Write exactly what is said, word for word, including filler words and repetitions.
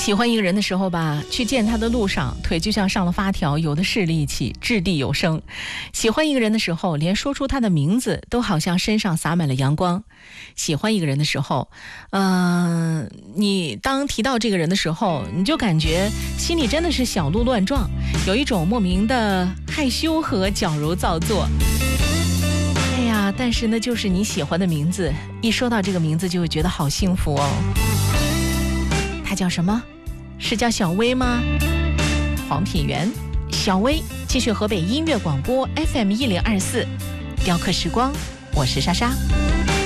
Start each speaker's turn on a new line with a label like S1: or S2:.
S1: 喜欢一个人的时候吧，去见他的路上，腿就像上了发条，有的是力气，掷地有声。喜欢一个人的时候，连说出他的名字都好像身上洒满了阳光。喜欢一个人的时候，嗯、呃，你当提到这个人的时候，你就感觉心里真的是小鹿乱撞，有一种莫名的害羞和矫揉造作。哎呀，但是呢，就是你喜欢的名字，一说到这个名字就会觉得好幸福哦。他叫什么？是叫小薇吗？黄品源，小薇，继续河北音乐广播 F M 一零二四，雕刻时光，我是莎莎。